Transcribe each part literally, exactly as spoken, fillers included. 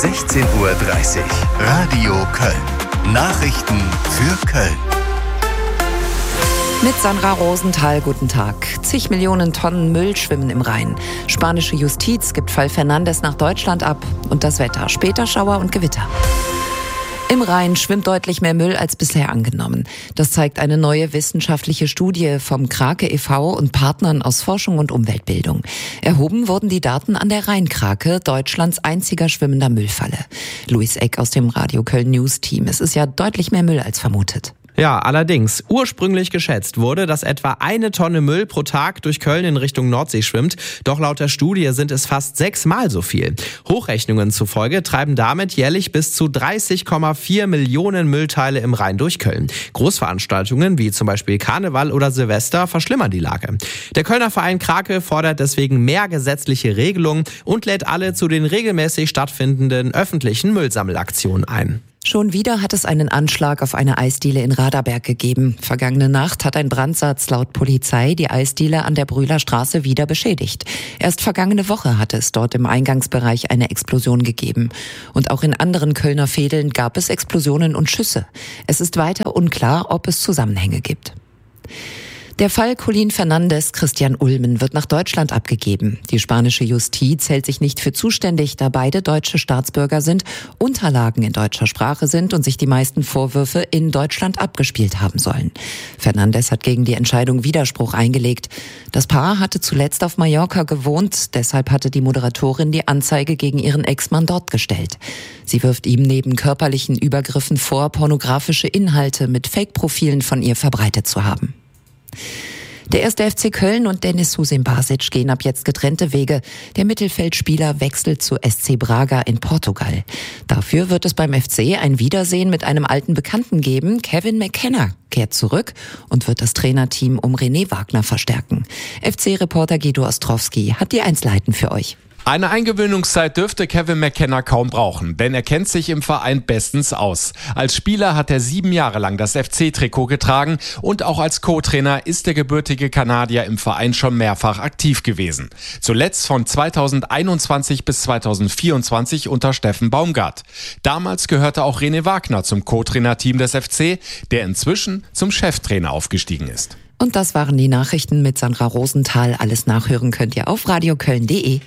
sechzehn Uhr dreißig. Radio Köln. Nachrichten für Köln. Mit Sandra Rosenthal, guten Tag. Zig Millionen Tonnen Müll schwimmen im Rhein. Spanische Justiz gibt Fall Fernandes nach Deutschland ab. Und das Wetter. Später Schauer und Gewitter. Im Rhein schwimmt deutlich mehr Müll als bisher angenommen. Das zeigt eine neue wissenschaftliche Studie vom Krake e V und Partnern aus Forschung und Umweltbildung. Erhoben wurden die Daten an der Rheinkrake, Deutschlands einziger schwimmender Müllfalle. Luis Eck aus dem Radio Köln News Team. Es ist ja deutlich mehr Müll als vermutet. Ja, allerdings. Ursprünglich geschätzt wurde, dass etwa eine Tonne Müll pro Tag durch Köln in Richtung Nordsee schwimmt. Doch laut der Studie sind es fast sechsmal so viel. Hochrechnungen zufolge treiben damit jährlich bis zu dreißig Komma vier Millionen Müllteile im Rhein durch Köln. Großveranstaltungen wie zum Beispiel Karneval oder Silvester verschlimmern die Lage. Der Kölner Verein Krake fordert deswegen mehr gesetzliche Regelungen und lädt alle zu den regelmäßig stattfindenden öffentlichen Müllsammelaktionen ein. Schon wieder hat es einen Anschlag auf eine Eisdiele in Raderberg gegeben. Vergangene Nacht hat ein Brandsatz laut Polizei die Eisdiele an der Brühler Straße wieder beschädigt. Erst vergangene Woche hatte es dort im Eingangsbereich eine Explosion gegeben. Und auch in anderen Kölner Vedeln gab es Explosionen und Schüsse. Es ist weiter unklar, ob es Zusammenhänge gibt. Der Fall Colin Fernandes Christian Ulmen wird nach Deutschland abgegeben. Die spanische Justiz hält sich nicht für zuständig, da beide deutsche Staatsbürger sind, Unterlagen in deutscher Sprache sind und sich die meisten Vorwürfe in Deutschland abgespielt haben sollen. Fernandes hat gegen die Entscheidung Widerspruch eingelegt. Das Paar hatte zuletzt auf Mallorca gewohnt, deshalb hatte die Moderatorin die Anzeige gegen ihren Ex-Mann dort gestellt. Sie wirft ihm neben körperlichen Übergriffen vor, pornografische Inhalte mit Fake-Profilen von ihr verbreitet zu haben. Der erste F C Köln und Denis Susim Basic gehen ab jetzt getrennte Wege. Der Mittelfeldspieler wechselt zu S C Braga in Portugal. Dafür wird es beim F C ein Wiedersehen mit einem alten Bekannten geben. Kevin McKenna kehrt zurück und wird das Trainerteam um René Wagner verstärken. F C-Reporter Guido Ostrowski hat die Einzelheiten für euch. Eine Eingewöhnungszeit dürfte Kevin McKenna kaum brauchen, denn er kennt sich im Verein bestens aus. Als Spieler hat er sieben Jahre lang das F C-Trikot getragen und auch als Co-Trainer ist der gebürtige Kanadier im Verein schon mehrfach aktiv gewesen. Zuletzt von zweitausendeinundzwanzig bis zweitausendvierundzwanzig unter Steffen Baumgart. Damals gehörte auch René Wagner zum Co-Trainer-Team des F C, der inzwischen zum Cheftrainer aufgestiegen ist. Und das waren die Nachrichten mit Sandra Rosenthal. Alles nachhören könnt ihr auf radioköln punkt de.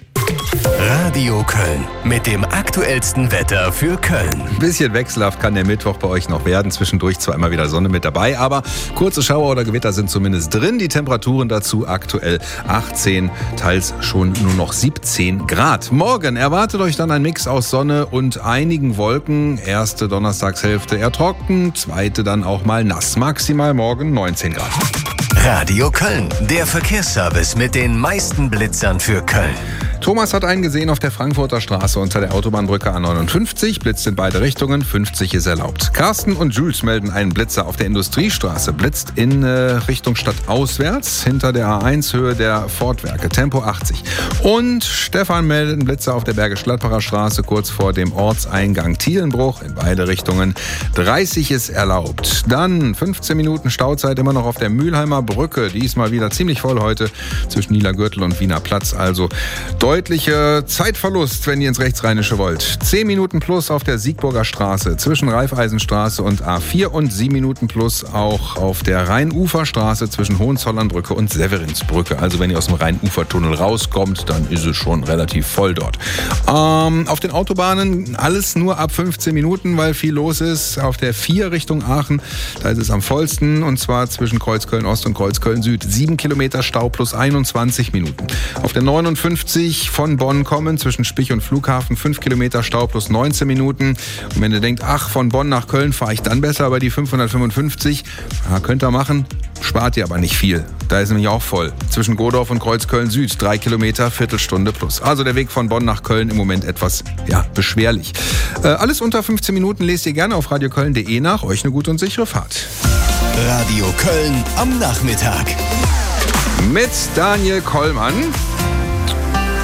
Radio Köln mit dem aktuellsten Wetter für Köln. Ein bisschen wechselhaft kann der Mittwoch bei euch noch werden. Zwischendurch zwar immer wieder Sonne mit dabei, aber kurze Schauer oder Gewitter sind zumindest drin. Die Temperaturen dazu aktuell achtzehn, teils schon nur noch siebzehn Grad. Morgen erwartet euch dann ein Mix aus Sonne und einigen Wolken. Erste Donnerstagshälfte eher trocken, zweite dann auch mal nass. Maximal morgen neunzehn Grad. Radio Köln, der Verkehrsservice mit den meisten Blitzern für Köln. Thomas hat einen gesehen auf der Frankfurter Straße unter der Autobahnbrücke A neunundfünfzig, blitzt in beide Richtungen, fünfzig ist erlaubt. Carsten und Jules melden einen Blitzer auf der Industriestraße, blitzt in äh, Richtung Stadt auswärts, hinter der A eins Höhe der Fortwerke, Tempo achtzig. Und Stefan meldet einen Blitzer auf der Bergisch-Gladbacher Straße, kurz vor dem Ortseingang Thielenbruch, in beide Richtungen, dreißig ist erlaubt. Dann fünfzehn Minuten Stauzeit immer noch auf der Mülheimer Brücke, diesmal wieder ziemlich voll heute zwischen Niedergürtel und Wiener Platz, also deutlicher Zeitverlust, wenn ihr ins Rechtsrheinische wollt. zehn Minuten plus auf der Siegburger Straße zwischen Raiffeisenstraße und A vier und sieben Minuten plus auch auf der Rheinuferstraße zwischen Hohenzollernbrücke und Severinsbrücke. Also wenn ihr aus dem Rheinufertunnel rauskommt, dann ist es schon relativ voll dort. Ähm, auf den Autobahnen alles nur ab fünfzehn Minuten, weil viel los ist. Auf der vier Richtung Aachen, da ist es am vollsten und zwar zwischen Kreuzköln Ost und Kreuzköln Süd. sieben Kilometer Stau plus einundzwanzig Minuten. Auf der neunundfünfzig von Bonn kommen, zwischen Spich und Flughafen, fünf Kilometer Stau plus neunzehn Minuten. Und wenn ihr denkt, ach, von Bonn nach Köln fahre ich dann besser, aber die fünfhundertfünfundfünfzig, ja, könnt ihr machen, spart ihr aber nicht viel. Da ist nämlich auch voll. Zwischen Godorf und Kreuzköln Süd, drei Kilometer, Viertelstunde plus. Also der Weg von Bonn nach Köln im Moment etwas, ja, beschwerlich. Äh, alles unter fünfzehn Minuten lest ihr gerne auf radioköln punkt de nach. Euch eine gute und sichere Fahrt. Radio Köln am Nachmittag. Mit Daniel Kollmann.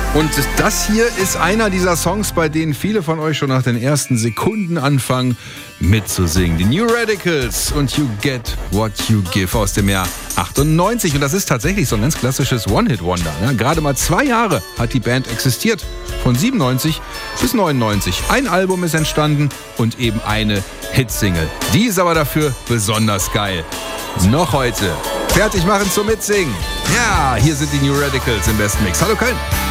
Und das hier ist einer dieser Songs, bei denen viele von euch schon nach den ersten Sekunden anfangen mitzusingen. Die New Radicals und You Get What You Give aus dem Jahr achtundneunzig. Und das ist tatsächlich so ein ganz klassisches One-Hit-Wonder. Ne? Gerade mal zwei Jahre hat die Band existiert. Von siebenundneunzig bis neunundneunzig. Ein Album ist entstanden und eben eine Hitsingle. Die ist aber dafür besonders geil. Noch heute. Fertig machen zum Mitsingen. Ja, hier sind die New Radicals im besten Mix. Hallo Köln.